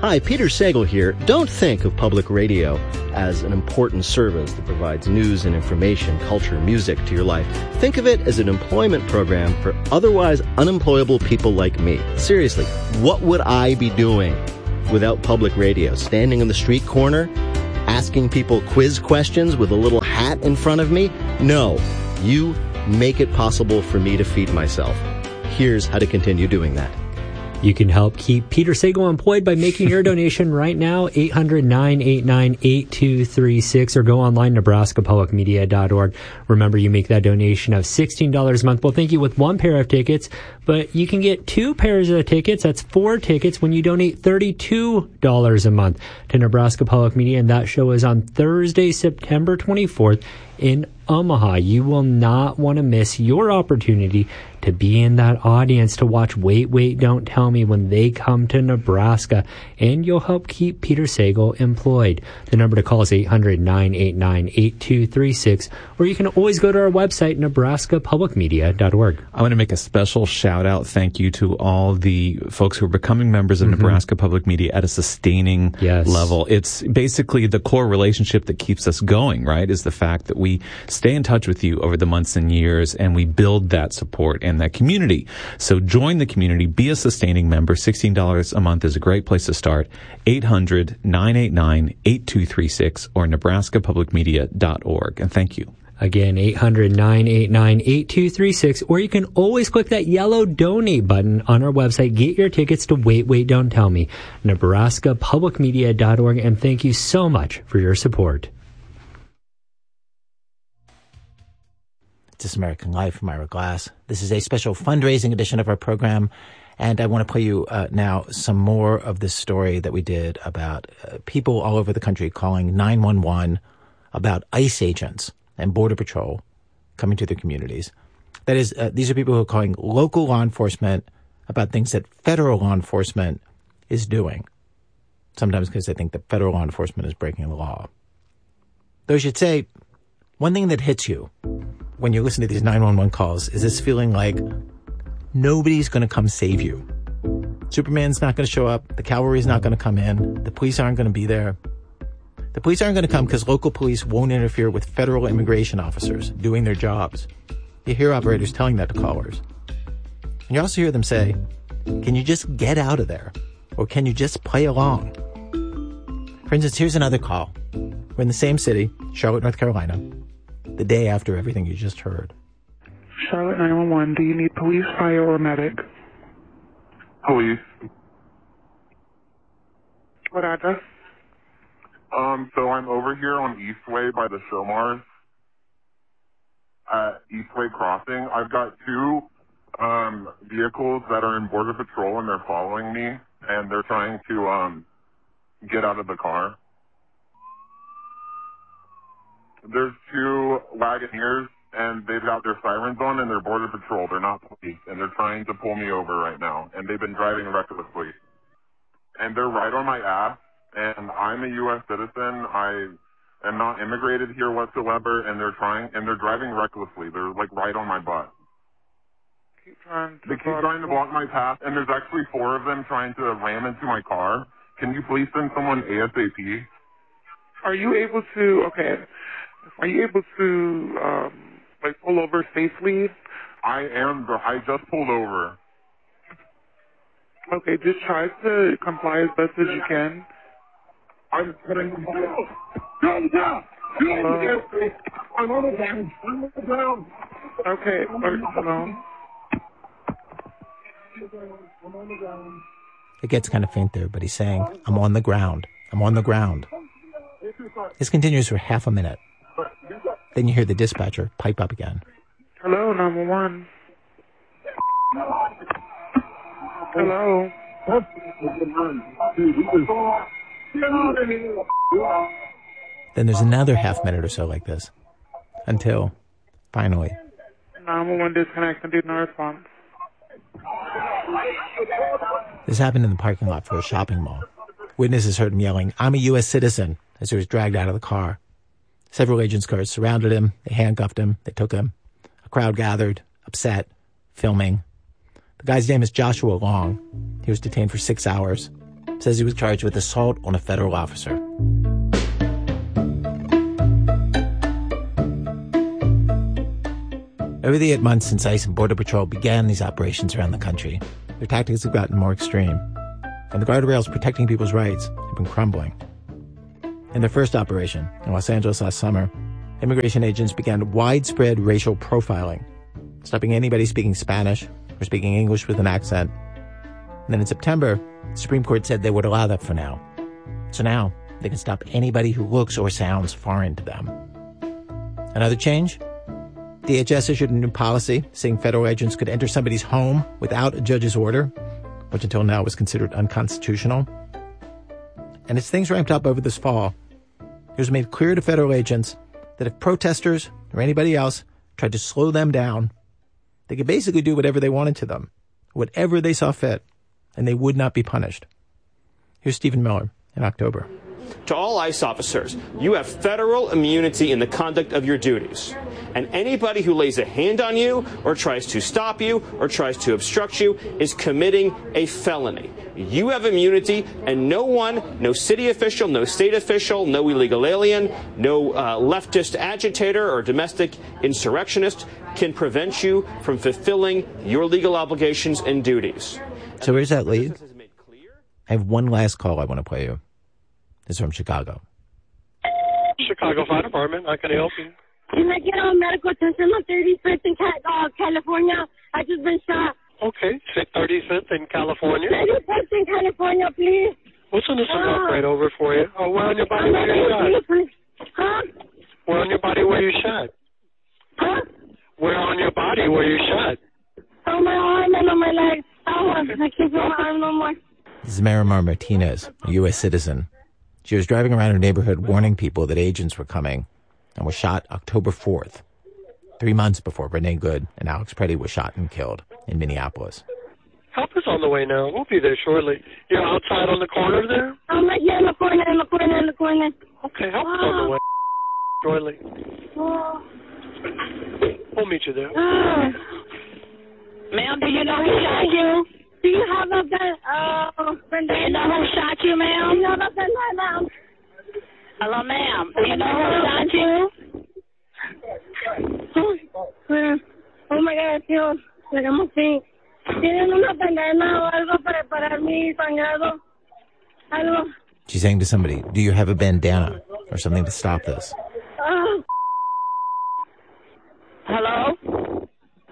Hi, Peter Sagal here. Don't think of public radio as an important service that provides news and information, culture, music to your life. Think of it as an employment program for otherwise unemployable people like me. Seriously, what would I be doing without public radio? Standing in the street corner, asking people quiz questions with a little hat in front of me? No, you make it possible for me to feed myself. Here's how to continue doing that. You can help keep Peter Sagal employed by making your donation right now, eight hundred, nine eight nine, eight two three six, or go online, Nebraska Public Media dot org. Remember, you make that donation of sixteen dollars a month. We'll thank you with one pair of tickets, but you can get two pairs of tickets. That's four tickets when you donate thirty-two dollars a month to Nebraska Public Media, and that show is on Thursday, September twenty-fourth in Omaha. You will not want to miss your opportunity to be in that audience to watch Wait, Wait, Don't Tell Me when they come to Nebraska, and you'll help keep Peter Sagal employed. The number to call is eight hundred, nine eight nine, eight two three six, or you can always go to our website, Nebraska Public Media dot org. I want to make a special shout out, thank you to all the folks who are becoming members of mm-hmm. Nebraska Public Media at a sustaining yes. level. It's basically the core relationship that keeps us going, right, is the fact that we stay in touch with you over the months and years, and we build that support and that community. So join the community, be a sustaining member. sixteen dollars a month is a great place to start. eight hundred, nine eight nine, eight two three six or Nebraska Public Media dot org. And thank you. Again, eight hundred, nine eight nine, eight two three six, or you can always click that yellow donate button on our website. Get your tickets to Wait, Wait, Don't Tell Me, Nebraska Public Media dot org, and thank you so much for your support. This American Life from Ira Glass. This is a special fundraising edition of our program, and I want to play you uh, now some more of this story that we did about uh, people all over the country calling nine one one about ICE agents and Border Patrol coming to their communities. That is, uh, these are people who are calling local law enforcement about things that federal law enforcement is doing, sometimes because they think that federal law enforcement is breaking the law. Though I should say, one thing that hits you when you listen to these nine one one calls is this feeling like nobody's going to come save you. Superman's not going to show up. The cavalry's not going to come in. The police aren't going to be there. The police aren't going to come because local police won't interfere with federal immigration officers doing their jobs. You hear operators telling that to callers. And you also hear them say, can you just get out of there? Or can you just play along? For instance, here's another call. We're in the same city, Charlotte, North Carolina, the day after everything you just heard. Charlotte nine one one, do you need police, fire, or medic? Police. What address? Um, so I'm over here on Eastway by the Showmars at Eastway Crossing. I've got two um, vehicles that are in Border Patrol, and they're following me, and they're trying to um, get out of the car. There's two Wagoneers, and they've got their sirens on, and they're Border Patrol. They're not police, and they're trying to pull me over right now, and they've been driving recklessly. And they're right on my ass, and I'm a U S citizen. I am not immigrated here whatsoever, and they're trying, and they're driving recklessly. They're, like, right on my butt. Keep trying to they keep trying to block my path, and there's actually four of them trying to ram into my car. Can you please send someone ASAP? Are you able to, okay, are you able to, um, like, pull over safely? I am, bro. I just pulled over. Okay, just try to comply as best as you can. I'm putting them down. Go down! Go I'm on the ground. I'm on the ground. Okay, hello. I'm on the ground. It gets kind of faint there, but he's saying, I'm on the ground. I'm on the ground. This continues for half a minute. Then you hear the dispatcher pipe up again. Hello, nine one one. Hello. Then there's another half minute or so like this. Until, finally. nine one one disconnect and did no response. This happened in the parking lot for a shopping mall. Witnesses heard him yelling, I'm a U S citizen, as he was dragged out of the car. Several agents' cars surrounded him. They handcuffed him. They took him. A crowd gathered, upset, filming. The guy's name is Joshua Long. He was detained for six hours. says he was charged with assault on a federal officer. Over the eight months since ICE and Border Patrol began these operations around the country, their tactics have gotten more extreme, and the guardrails protecting people's rights have been crumbling. In their first operation in Los Angeles last summer, immigration agents began widespread racial profiling, stopping anybody speaking Spanish or speaking English with an accent. And then in September, the Supreme Court said they would allow that for now. So now, they can stop anybody who looks or sounds foreign to them. Another change? D H S issued a new policy saying federal agents could enter somebody's home without a judge's order, which until now was considered unconstitutional. And as things ramped up over this fall, it was made clear to federal agents that if protesters or anybody else tried to slow them down, they could basically do whatever they wanted to them, whatever they saw fit, and they would not be punished. Here's Stephen Miller in October. To all ICE officers, you have federal immunity in the conduct of your duties. And anybody who lays a hand on you or tries to stop you or tries to obstruct you is committing a felony. You have immunity, and no one, no city official, no state official, no illegal alien, no uh, leftist agitator or domestic insurrectionist can prevent you from fulfilling your legal obligations and duties. So where's that lead? I have one last call I want to play you. This is from Chicago. Chicago Fire Department, how can I help you? Can I get on medical attention on thirty-fifth in uh, California? I just been shot. Okay, say thirty-fifth in California. thirty-fifth in California, please. What's in the uh, right over for you? Oh, where on your body were you shot? Huh? Where on your body were you shot? Huh? Where on your body were you shot? On my arm and on my leg. Oh, I can't feel my arm no more. This is Marimar Martinez, a U S citizen. She was driving around her neighborhood warning people that agents were coming and was shot October fourth, three months before Renee Good and Alex Preddy was shot and killed in Minneapolis. Help is on the way now. We'll be there shortly. You're outside on the corner there? I'm right here in the corner, in the corner, in the corner. Okay, help is on the way shortly. Oh. We'll meet you there. Oh. Ma'am, do you know who shot you? Do you have a gun? Oh, do you know who shot you, ma'am? Do you have a gun right now? Hello, ma'am. Do you know who shot you? Oh, oh my God, tío. Llegamos aquí. ¿Tienen una bandana o algo para parar mi sangrado? Algo. She's saying to somebody, do you have a bandana or something to stop this? Oh. Hello?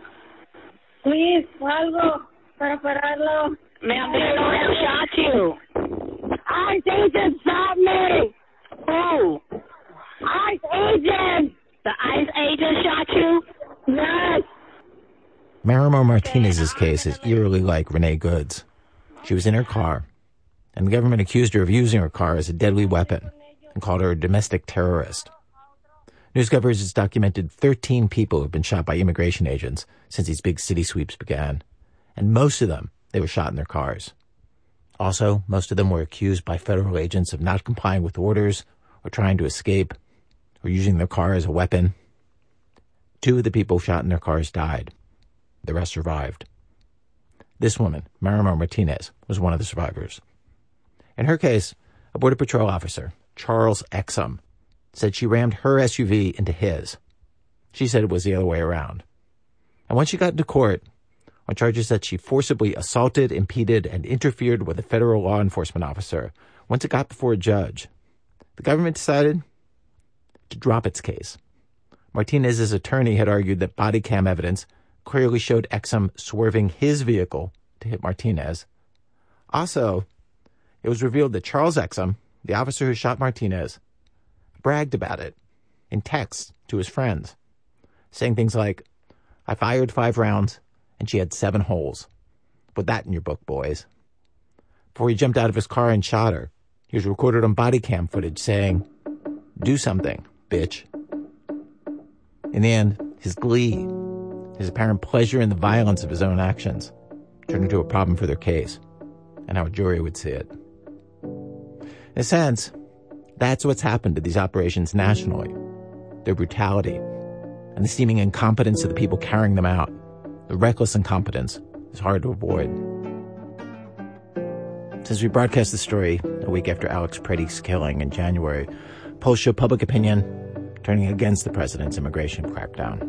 Please, algo. Para pararlo. Ma'am, do you know who shot you? ICE agent shot me. Who? ICE agent. The ICE agent shot you? Yes. Marimar Martinez's case is eerily like Renee Good's. She was in her car, and the government accused her of using her car as a deadly weapon and called her a domestic terrorist. News coverage has documented thirteen people who have been shot by immigration agents since these big city sweeps began. And most of them, they were shot in their cars. Also, most of them were accused by federal agents of not complying with orders or trying to escape or using their car as a weapon. Two of the people shot in their cars died. The rest survived. This woman, Marimar Martinez, was one of the survivors. In her case, a Border Patrol officer, Charles Exum, said she rammed her S U V into his. She said it was the other way around. And when she got into court, on charges that she forcibly assaulted, impeded, and interfered with a federal law enforcement officer, once it got before a judge, the government decided to drop its case. Martinez's attorney had argued that body cam evidence clearly showed Exum swerving his vehicle to hit Martinez. Also, it was revealed that Charles Exum, the officer who shot Martinez, bragged about it in text to his friends, saying things like, "I fired five rounds, and she had seven holes. Put that in your book, boys." Before he jumped out of his car and shot her, he was recorded on body cam footage saying, "Do something, bitch." In the end, his glee, his apparent pleasure in the violence of his own actions, turned into a problem for their case, and how a jury would see it. In a sense, that's what's happened to these operations nationally. Their brutality, and the seeming incompetence of the people carrying them out. The reckless incompetence is hard to avoid. Since we broadcast the story a week after Alex Preddy's killing in January, polls show public opinion turning against the president's immigration crackdown.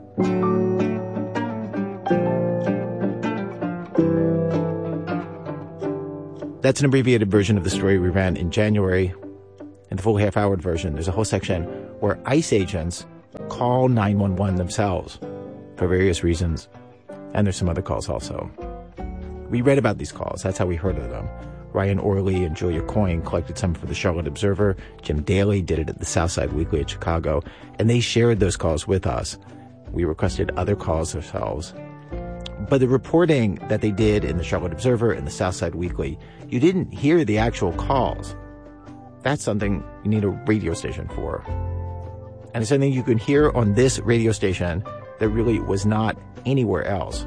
That's an abbreviated version of the story we ran in January. In the full half-hour version, there's a whole section where ICE agents call nine one one themselves for various reasons. And there's some other calls also. We read about these calls. That's how we heard of them. Ryan Orley and Julia Coyne collected some for the Charlotte Observer. Jim Daly did it at the Southside Weekly in Chicago. And they shared those calls with us. We requested other calls ourselves. But the reporting that they did in the Charlotte Observer and the Southside Weekly, you didn't hear the actual calls. That's something you need a radio station for. And it's something you can hear on this radio station that really was not anywhere else.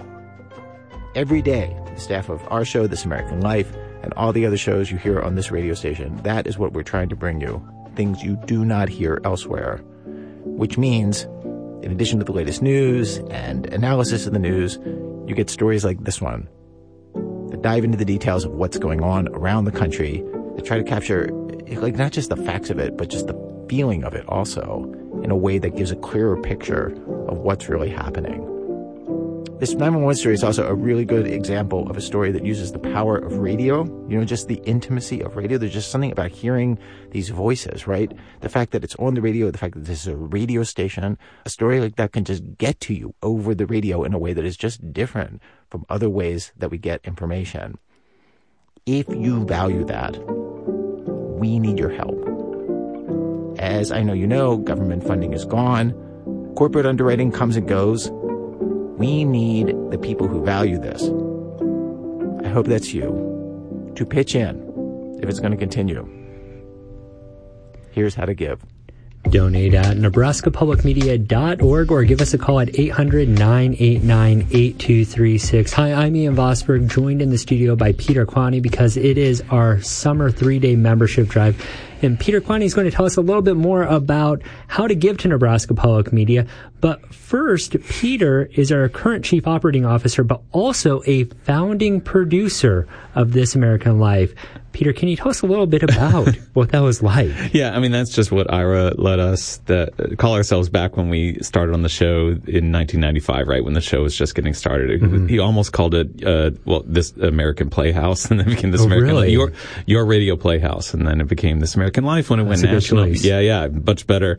Every day, the staff of our show, This American Life, and all the other shows you hear on this radio station, that is what we're trying to bring you. Things you do not hear elsewhere. Which means, in addition to the latest news and analysis of the news, you get stories like this one that dive into the details of what's going on around the country, that try to capture, like, not just the facts of it, but just the feeling of it also, in a way that gives a clearer picture of what's really happening. This nine one one story is also a really good example of a story that uses the power of radio, you know, just the intimacy of radio. There's just something about hearing these voices, right? The fact that it's on the radio, the fact that this is a radio station, a story like that can just get to you over the radio in a way that is just different from other ways that we get information. If you value that, we need your help. As I know you know, government funding is gone. Corporate underwriting comes and goes. We need the people who value this. I hope that's you, to pitch in if it's going to continue. Here's how to give. Donate at Nebraska Public Media dot org or give us a call at eight hundred, nine eight nine, eight two three six. Hi, I'm Ian Vosberg, joined in the studio by Peter Kwani because it is our summer three-day membership drive. And Peter Kwani is going to tell us a little bit more about how to give to Nebraska Public Media. But first, Peter is our current chief operating officer, but also a founding producer of This American Life. Peter, can you tell us a little bit about what that was like? Yeah, I mean, that's just what Ira let us that, call ourselves back when we started on the show in nineteen ninety-five, right, when the show was just getting started. Mm-hmm. He almost called it, uh, well, This American Playhouse, and then it became This oh, American really? Life. Your, your Radio Playhouse, and then it became This American Life when it That's went a national. good choice. Yeah, yeah, much better.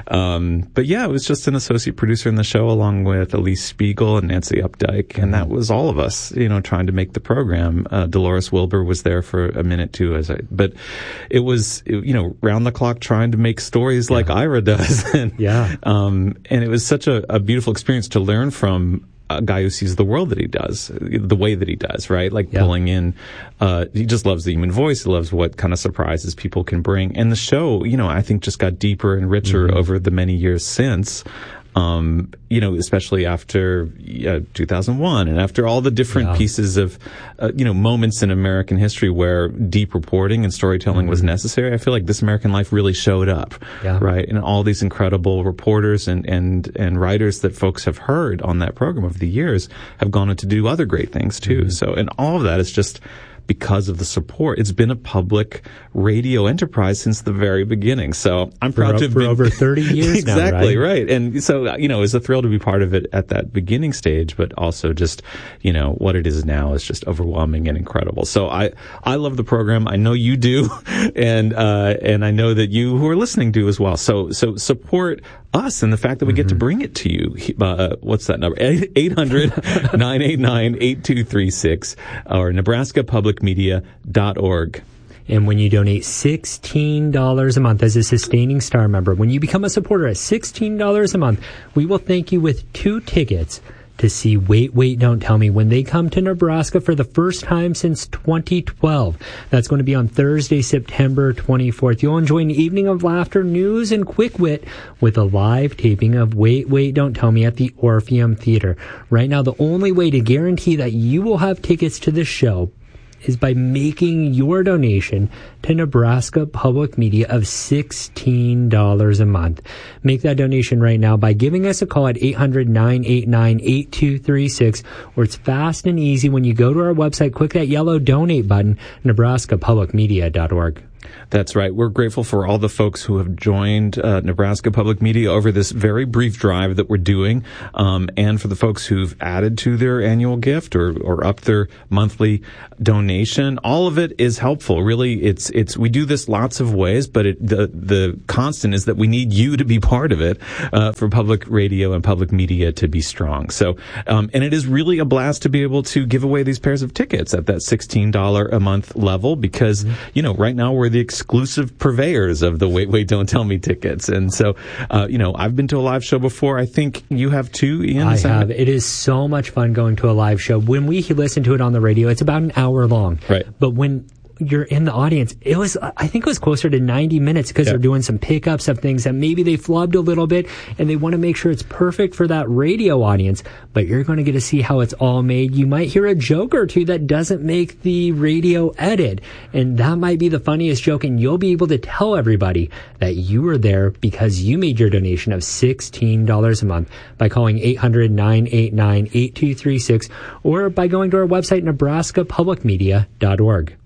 Um, but yeah, it was just an associate producer in the show along with Elise Spiegel and Nancy Updike, and that was all of us, you know, trying to make the program. Uh, Dolores Wilbur was there for a minute too, as I, but it was, you know, round the clock trying to make stories like yeah. Ira does. and, yeah. Um, and it was such a, a beautiful experience to learn from a guy who sees the world that he does, the way that he does, right? Like yeah. pulling in, uh, he just loves the human voice. He loves what kind of surprises people can bring. And the show, you know, I think just got deeper and richer mm-hmm. over the many years since. Um, you know, especially after uh, two thousand one and after all the different yeah. pieces of, uh, you know, moments in American history where deep reporting and storytelling mm-hmm. was necessary. I feel like This American Life really showed up, yeah. right? And all these incredible reporters and, and, and writers that folks have heard on that program over the years have gone on to do other great things too. Mm-hmm. So, and all of that is just because of the support. It's been a public radio enterprise since the very beginning. So I'm for, proud to have for been over thirty years exactly now, right? right. And so, you know, it's a thrill to be part of it at that beginning stage, but also just, you know, what it is now is just overwhelming and incredible. So I, I love the program. I know you do. And, uh, and I know that you who are listening do as well. So, so support us and the fact that we mm-hmm. get to bring it to you. Uh, what's that number? eight hundred, nine eight nine, eight two three six or Nebraska Public Media dot org. And when you donate sixteen dollars a month as a Sustaining Star member, when you become a supporter at sixteen dollars a month, we will thank you with two tickets to see Wait, Wait, Don't Tell Me when they come to Nebraska for the first time since twenty twelve. That's going to be on Thursday, September twenty-fourth. You'll enjoy an evening of laughter, news, and quick wit with a live taping of Wait, Wait, Don't Tell Me at the Orpheum Theater. Right now, the only way to guarantee that you will have tickets to this show is by making your donation to Nebraska Public Media of sixteen dollars a month. Make that donation right now by giving us a call at eight hundred, nine eight nine, eight two three six, or it's fast and easy when you go to our website, click that yellow donate button, nebraska public media dot org. That's right. We're grateful for all the folks who have joined uh, Nebraska Public Media over this very brief drive that we're doing, um, and for the folks who've added to their annual gift or, or upped their monthly donation. All of it is helpful. Really, it's it's we do this lots of ways, but it, the the constant is that we need you to be part of it uh, for public radio and public media to be strong. So, um, and it is really a blast to be able to give away these pairs of tickets at that sixteen dollars a month level because, mm-hmm. you know, right now we're the exclusive purveyors of the Wait, Wait, Don't Tell Me tickets. And so, uh, you know, I've been to a live show before. I think you have too, Ian? I Is have. It? It is so much fun going to a live show. When we listen to it on the radio, it's about an hour long. Right. But when you're in the audience, it was, I think it was closer to ninety minutes because yeah. they're doing some pickups of things that maybe they flubbed a little bit and they want to make sure it's perfect for that radio audience, but you're going to get to see how it's all made. You might hear a joke or two that doesn't make the radio edit, and that might be the funniest joke, and you'll be able to tell everybody that you were there because you made your donation of sixteen dollars a month by calling eight hundred, nine eight nine, eight two three six or by going to our website, nebraska public media dot org.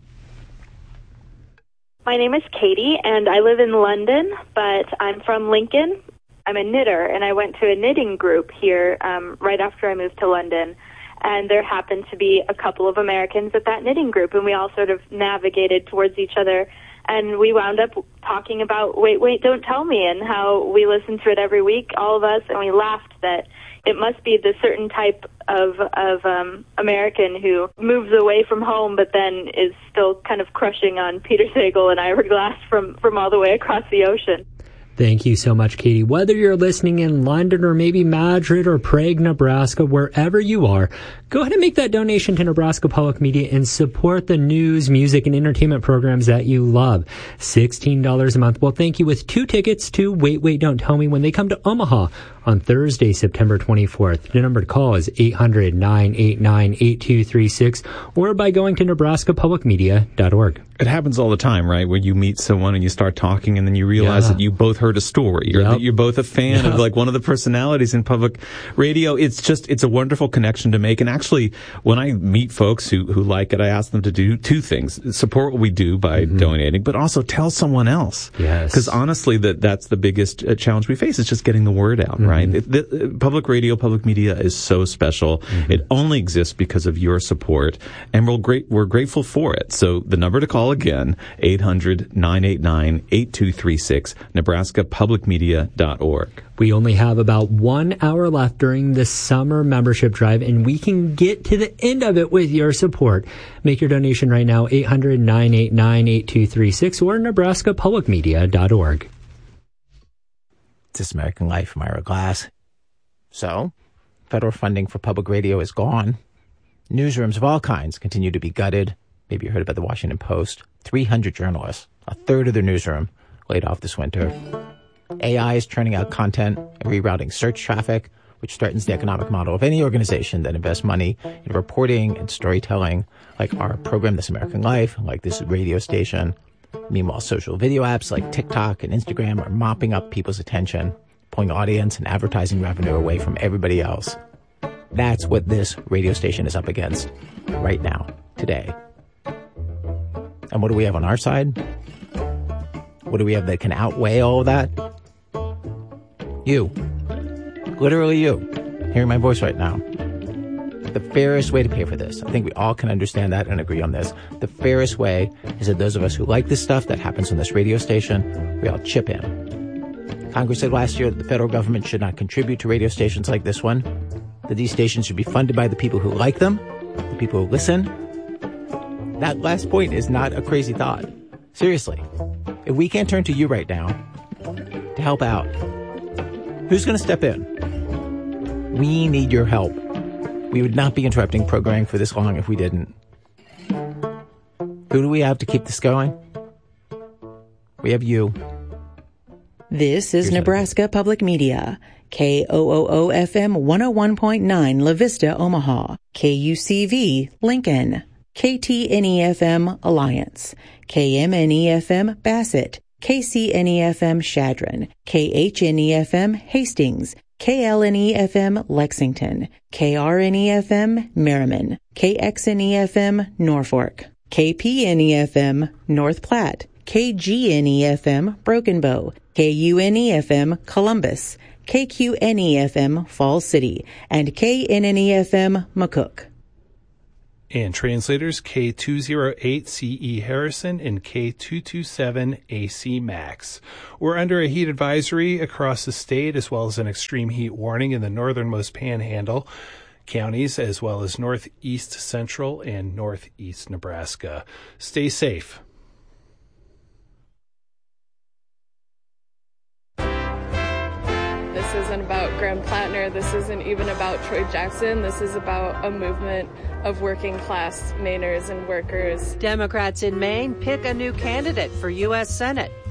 My name is Katie, and I live in London, but I'm from Lincoln. I'm a knitter, and I went to a knitting group here um, right after I moved to London, and there happened to be a couple of Americans at that knitting group, and we all sort of navigated towards each other, and we wound up talking about Wait, Wait, Don't Tell Me, and how we listen to it every week, all of us, and we laughed that it must be the certain type of of um, American who moves away from home but then is still kind of crushing on Peter Sagal and Ira Glass from, from all the way across the ocean. Thank you so much, Katie. Whether you're listening in London or maybe Madrid or Prague, Nebraska, wherever you are, go ahead and make that donation to Nebraska Public Media and support the news, music, and entertainment programs that you love. sixteen dollars a month will thank you with two tickets to Wait, Wait, Don't Tell Me when they come to Omaha on Thursday, September twenty-fourth. The number to call is eight hundred, nine eight nine, eight two three six or by going to nebraska public media dot org. It happens all the time, right? When you meet someone and you start talking and then you realize yeah. that you both heard a story or yep. that you're both a fan yep. of like one of the personalities in public radio. It's just, it's a wonderful connection to make. And actually, when I meet folks who, who like it, I ask them to do two things. Support what we do by mm-hmm. donating, but also tell someone else. Yes. Because honestly, that, that's the biggest uh, challenge we face is just getting the word out, mm-hmm. right? It, the, uh, public radio, public media is so special. Mm-hmm. It only exists because of your support, and we're great, we're grateful for it. So the number to call again, eight hundred, nine eight nine, eight two three six, nebraska public media dot org. We only have about one hour left during the summer membership drive, and we can get to the end of it with your support. Make your donation right now, eight hundred, nine eight nine, eight two three six or nebraska public media dot org. This American Life from Ira Glass. So, federal funding for public radio is gone. Newsrooms of all kinds continue to be gutted. Maybe you heard about the Washington Post. three hundred journalists, a third of their newsroom, laid off this winter. A I is churning out content and rerouting search traffic, which threatens the economic model of any organization that invests money in reporting and storytelling, like our program, This American Life, like this radio station. Meanwhile, social video apps like TikTok and Instagram are mopping up people's attention, pulling audience and advertising revenue away from everybody else. That's what this radio station is up against right now, today. And what do we have on our side? What do we have that can outweigh all of that? You. Literally you. Hearing my voice right now. The fairest way to pay for this, I think we all can understand that and agree on this. The fairest way is that those of us who like this stuff that happens on this radio station, we all chip in. Congress said last year that the federal government should not contribute to radio stations like this one, that these stations should be funded by the people who like them, the people who listen. That last point is not a crazy thought. Seriously. If we can't turn to you right now to help out, who's going to step in? We need your help. We would not be interrupting programming for this long if we didn't. Who do we have to keep this going? We have you. This is Here's Nebraska that. Public Media. K O O O F M one oh one point nine La Vista, Omaha. K U C V, Lincoln. K T N E F M Alliance, K M N E F M Bassett, K C N E F M Shadron, K H N E F M Hastings, K L N E F M Lexington, K R N E F M Merriman, K X N E F M Norfolk, K P N E F M North Platte, K G N E F M Broken Bow, K U N E F M Columbus, K Q N E F M Falls City, and K N N E F M McCook. And translators K two oh eight C E Harrison and K two twenty-seven A C Max. We're under a heat advisory across the state, as well as an extreme heat warning in the northernmost panhandle counties, as well as northeast central and northeast Nebraska. Stay safe. This isn't about Graham Plattner. This isn't even about Troy Jackson. This is about a movement of working class Mainers and workers. Democrats in Maine pick a new candidate for U S Senate.